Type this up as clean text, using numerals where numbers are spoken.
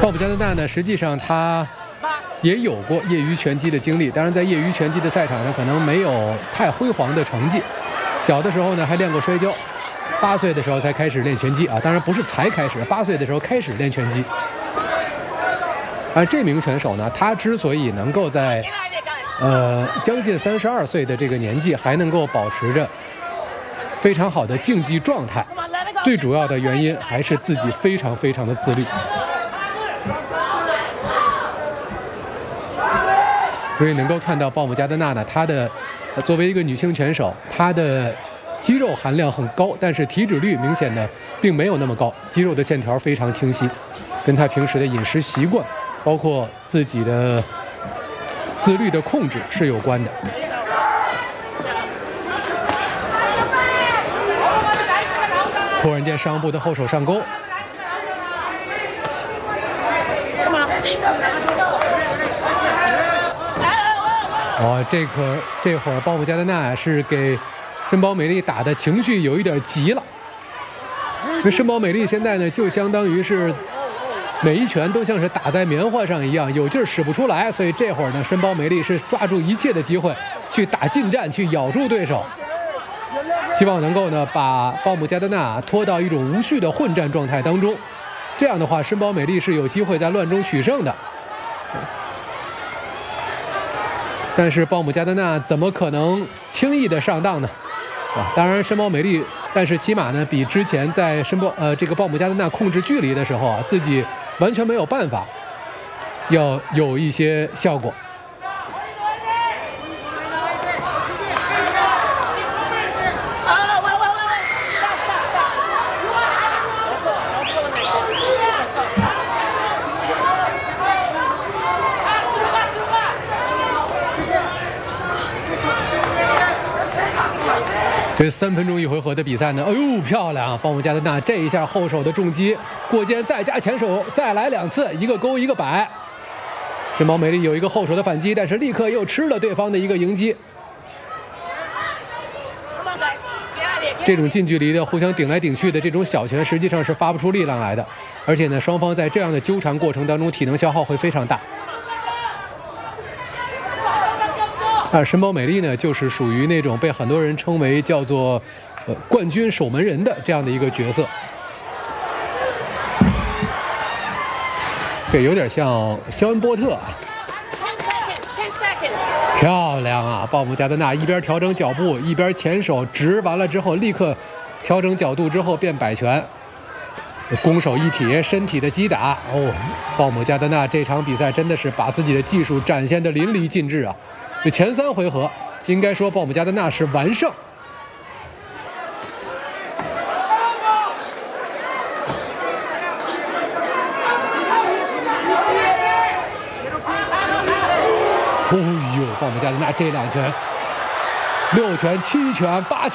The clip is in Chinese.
鲍姆加德纳呢，实际上他也有过业余拳击的经历，当然在业余拳击的赛场上可能没有太辉煌的成绩。小的时候呢还练过摔跤，8岁的时候才开始练拳击啊，当然不是才开始，8岁的时候开始练拳击。这名选手呢，他之所以能够在将近32岁的这个年纪还能够保持着非常好的竞技状态，最主要的原因还是自己非常非常的自律。所以能够看到鲍姆加德纳呢，她的作为一个女性拳手，她的肌肉含量很高，但是体脂率明显的并没有那么高，肌肉的线条非常清晰，跟她平时的饮食习惯，包括自己的自律的控制是有关的。突然间上部的后手上勾。这会儿鲍姆加德纳是给申宝美丽打的情绪有一点急了。那申宝美丽现在呢，就相当于是每一拳都像是打在棉花上一样，有劲儿使不出来，所以这会儿呢，申宝美丽是抓住一切的机会去打近战，去咬住对手，希望能够呢把鲍姆加德纳拖到一种无序的混战状态当中。这样的话，申宝美丽是有机会在乱中取胜的。但是鲍姆加德纳怎么可能轻易的上当呢？当然申宝美丽，但是起码呢比之前在这个鲍姆加德纳控制距离的时候自己完全没有办法，要有一些效果。这3分钟1回合的比赛呢，哎呦漂亮！鲍姆加德纳这一下后手的重击过肩，再加前手，再来2次，一个勾一个摆。申宝美丽有一个后手的反击，但是立刻又吃了对方的一个迎击。这种近距离的互相顶来顶去的这种小拳，实际上是发不出力量来的，而且呢，双方在这样的纠缠过程当中，体能消耗会非常大。申宝美丽呢，就是属于那种被很多人称为叫做冠军守门人的这样的一个角色。这有点像肖恩波特。漂亮啊！鲍姆加德纳一边调整脚步，一边前手直，完了之后立刻调整角度之后变摆拳，攻守一体，身体的击打。鲍姆加德纳这场比赛真的是把自己的技术展现得淋漓尽致啊！这前3回合，应该说鲍姆加德纳是完胜。鲍姆加德纳这2拳，6拳、7拳、8拳。